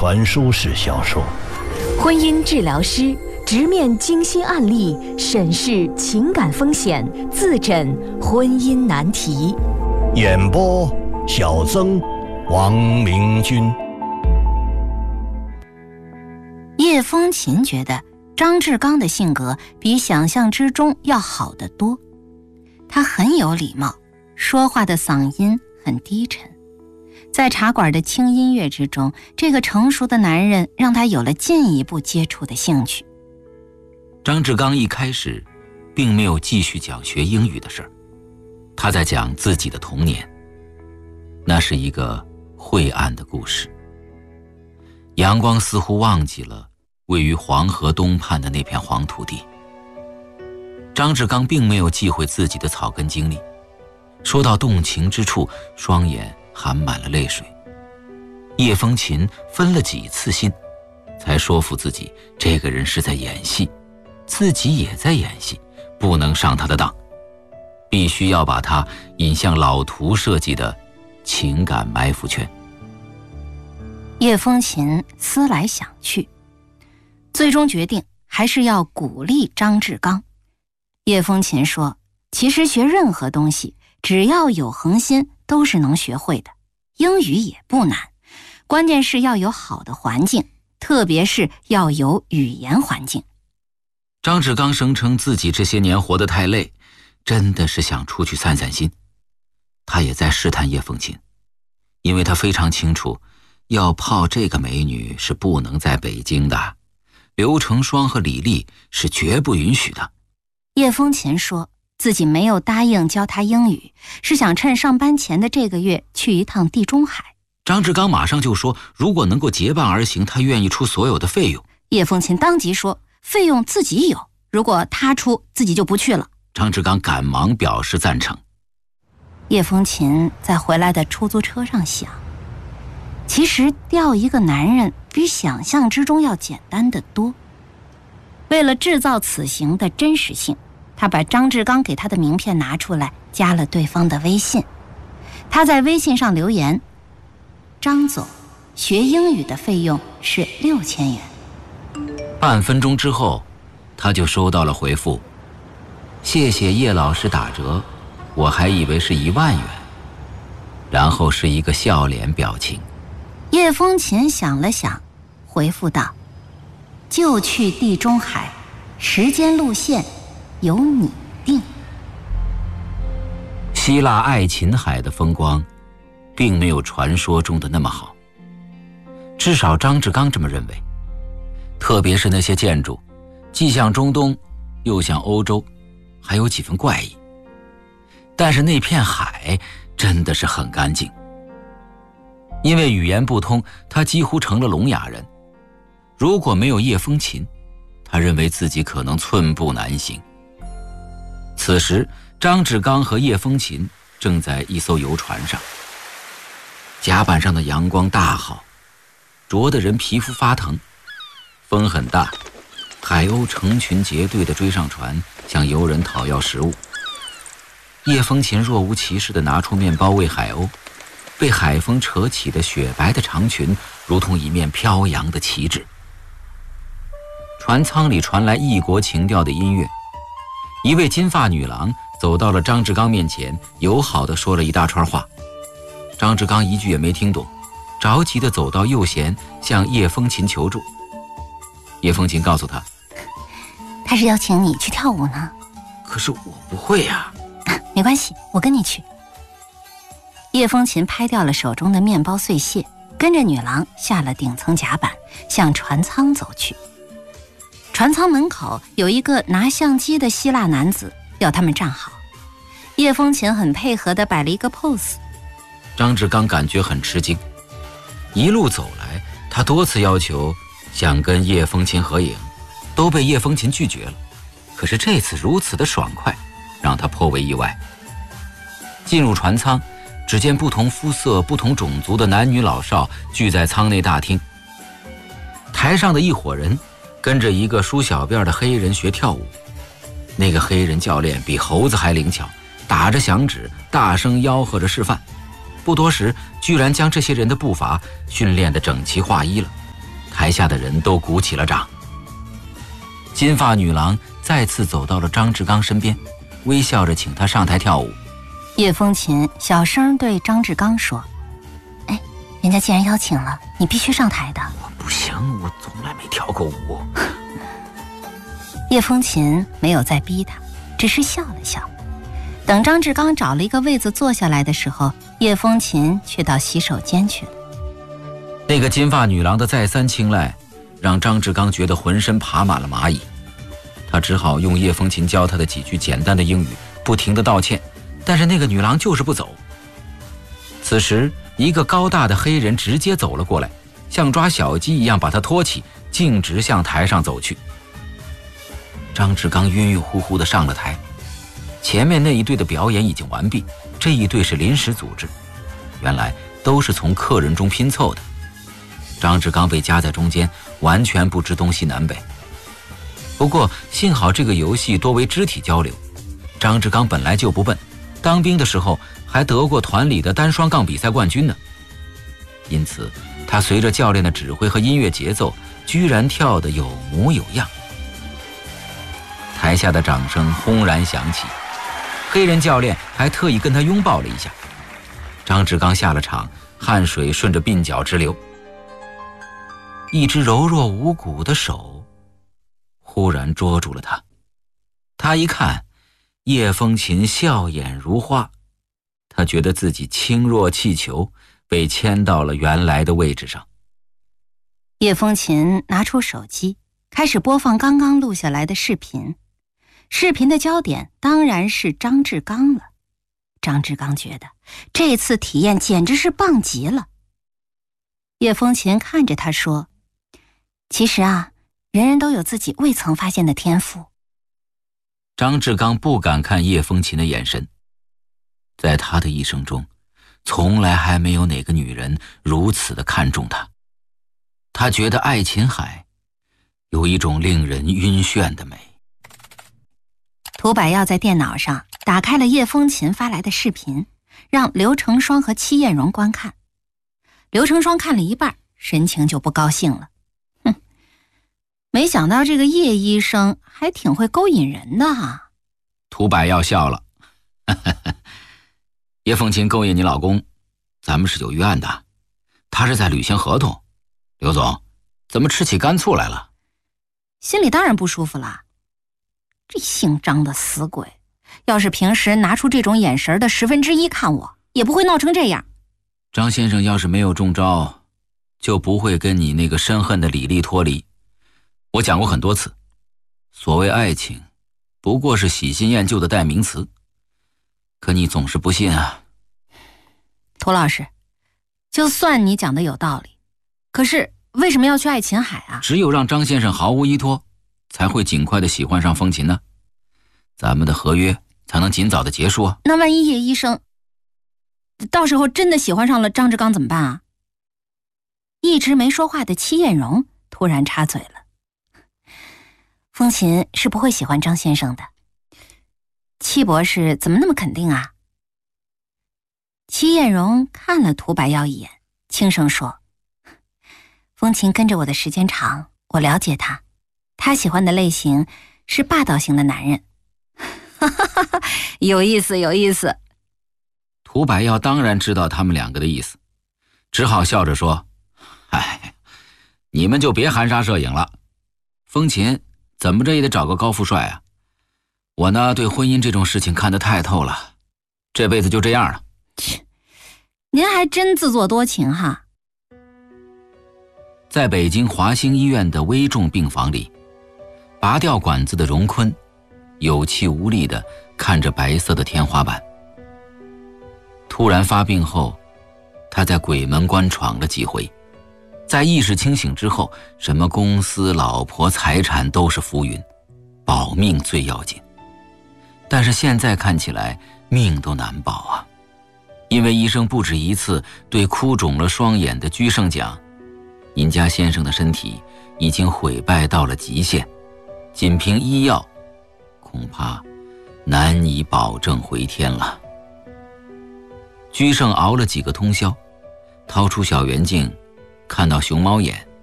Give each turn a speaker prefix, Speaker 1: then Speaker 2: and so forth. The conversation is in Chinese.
Speaker 1: 传书式销售。
Speaker 2: 婚姻治疗师直面惊心案例，审视情感风险，自诊婚姻难题。
Speaker 1: 演播：小曾、王明君。
Speaker 3: 叶风琴觉得张志刚的性格比想象之中要好得多，他很有礼貌，说话的嗓音很低沉。在茶馆的轻音乐之中，这个成熟的男人让他有了进一步接触的兴趣。
Speaker 4: 张志刚一开始并没有继续讲学英语的事儿，他在讲自己的童年。那是一个晦暗的故事，阳光似乎忘记了位于黄河东畔的那片黄土地。张志刚并没有忌讳自己的草根经历，说到动情之处，双眼含满了泪水。叶风琴分了几次心，才说服自己这个人是在演戏，自己也在演戏，不能上他的当，必须要把他引向老涂设计的情感埋伏圈。
Speaker 3: 叶风琴思来想去，最终决定还是要鼓励张志刚。叶风琴说，其实学任何东西只要有恒心都是能学会的，英语也不难，关键是要有好的环境，特别是要有语言环境。
Speaker 4: 张志刚声称自己这些年活得太累，真的是想出去散散心。他也在试探叶风琴，因为他非常清楚，要泡这个美女是不能在北京的，刘成双和李丽是绝不允许的。
Speaker 3: 叶风琴说自己没有答应教他英语，是想趁上班前的这个月去一趟地中海。
Speaker 4: 张志刚马上就说，如果能够结伴而行，他愿意出所有的费用。
Speaker 3: 叶风琴当即说，费用自己有，如果他出，自己就不去了。
Speaker 4: 张志刚赶忙表示赞成。
Speaker 3: 叶风琴在回来的出租车上想，其实钓一个男人比想象之中要简单得多。为了制造此行的真实性，他把张志刚给他的名片拿出来，加了对方的微信。他在微信上留言，张总，学英语的费用是6000元。
Speaker 4: 半分钟之后，他就收到了回复，谢谢叶老师打折，我还以为是1万元。然后是一个笑脸表情。
Speaker 3: 叶风琴想了想，回复道，就去地中海，时间路线由你定。
Speaker 4: 希腊爱琴海的风光并没有传说中的那么好，至少张志刚这么认为。特别是那些建筑，既像中东又像欧洲，还有几分怪异。但是那片海真的是很干净。因为语言不通，他几乎成了聋哑人。如果没有叶风琴，他认为自己可能寸步难行。此时张志刚和叶风琴正在一艘游船上，甲板上的阳光大好，灼得人皮肤发疼。风很大，海鸥成群结队地追上船，向游人讨要食物。叶风琴若无其事地拿出面包喂海鸥，被海风扯起的雪白的长裙如同一面飘扬的旗帜。船舱里传来异国情调的音乐，一位金发女郎走到了张志刚面前，友好地说了一大串话。张志刚一句也没听懂，着急地走到右舷向叶风琴求助。叶风琴告诉他，
Speaker 3: 他是邀请你去跳舞呢。
Speaker 4: 可是我不会呀。
Speaker 3: 没关系，我跟你去。叶风琴拍掉了手中的面包碎屑，跟着女郎下了顶层甲板，向船舱走去。船舱门口有一个拿相机的希腊男子，要他们站好。叶风琴很配合地摆了一个 pose。
Speaker 4: 张志刚感觉很吃惊，一路走来，他多次要求想跟叶风琴合影，都被叶风琴拒绝了。可是这次如此的爽快，让他颇为意外。进入船舱，只见不同肤色、不同种族的男女老少聚在舱内大厅。台上的一伙人跟着一个梳小辫的黑人学跳舞，那个黑人教练比猴子还灵巧，打着响指，大声吆喝着示范。不多时，居然将这些人的步伐训练得整齐划一了。 台下的人都鼓起了掌。金发女郎再次走到了张志刚身边，微笑着请他上台跳舞。
Speaker 3: 叶风琴小声对张志刚说：“哎，人家既然邀请了，你必须上台的。”
Speaker 4: 我不行，我从来没跳过舞。
Speaker 3: 叶风琴没有再逼他，只是笑了笑。等张志刚找了一个位子坐下来的时候，叶风琴却到洗手间去了。
Speaker 4: 那个金发女郎的再三青睐，让张志刚觉得浑身爬满了蚂蚁。他只好用叶风琴教他的几句简单的英语，不停地道歉，但是那个女郎就是不走。此时，一个高大的黑人直接走了过来，像抓小鸡一样把他拖起，径直向台上走去。张志刚晕晕乎乎地上了台。前面那一队的表演已经完毕，这一队是临时组织，原来都是从客人中拼凑的。张志刚被夹在中间，完全不知东西南北。不过幸好这个游戏多为肢体交流，张志刚本来就不笨，当兵的时候还得过团里的单双杠比赛冠军呢。因此他随着教练的指挥和音乐节奏，居然跳得有模有样。台下的掌声轰然响起，黑人教练还特意跟他拥抱了一下。张志刚下了场，汗水顺着鬓角直流。一只柔弱无骨的手忽然捉住了他，他一看，叶风琴笑眼如花，他觉得自己轻若气球，被牵到了原来的位置上。
Speaker 3: 叶风琴拿出手机，开始播放刚刚录下来的视频。视频的焦点当然是张志刚了。张志刚觉得这次体验简直是棒极了。叶风琴看着他说：“其实啊，人人都有自己未曾发现的天赋。”
Speaker 4: 张志刚不敢看叶风琴的眼神，在他的一生中，从来还没有哪个女人如此的看重他。他觉得爱琴海有一种令人晕眩的美。
Speaker 3: 涂百耀在电脑上打开了叶风琴发来的视频，让刘成双和戚艳荣观看。刘成双看了一半，神情就不高兴了。没想到这个叶医生还挺会勾引人的啊。
Speaker 4: 涂百耀笑了，叶凤琴勾引你老公，咱们是有预案的，他是在履行合同。刘总，怎么吃起干醋来了？
Speaker 3: 心里当然不舒服了。这姓张的死鬼，要是平时拿出这种眼神的1/10看我，也不会闹成这样。
Speaker 4: 张先生要是没有中招，就不会跟你那个深恨的李丽脱离。我讲过很多次，所谓爱情不过是喜新厌旧的代名词，可你总是不信啊。
Speaker 3: 涂老师，就算你讲的有道理，可是为什么要去爱琴海啊？
Speaker 4: 只有让张先生毫无依托，才会尽快的喜欢上风琴呢，咱们的合约才能尽早的结束啊。
Speaker 3: 那万一叶医生到时候真的喜欢上了张志刚怎么办啊？一直没说话的戚艳荣突然插嘴了。风琴是不会喜欢张先生的。戚博士怎么那么肯定啊？戚艳荣看了涂百耀一眼，轻声说：“风琴跟着我的时间长，我了解他，他喜欢的类型是霸道型的男人。”有意思，有意思。
Speaker 4: 涂百耀当然知道他们两个的意思，只好笑着说：“哎，你们就别含沙射影了。风琴怎么着也得找个高富帅啊！我呢，对婚姻这种事情看得太透了，这辈子就这样了。”
Speaker 3: 您还真自作多情哈。
Speaker 4: 在北京华兴医院的危重病房里，拔掉管子的荣坤有气无力地看着白色的天花板。突然发病后，他在鬼门关闯了几回，在意识清醒之后，什么公司、老婆、财产都是浮云，保命最要紧。但是现在看起来命都难保啊，因为医生不止一次对哭肿了双眼的居胜讲，您家先生的身体已经毁败到了极限，仅凭医药恐怕难以保证回天了。居胜熬了几个通宵，掏出小圆镜，看到熊猫眼，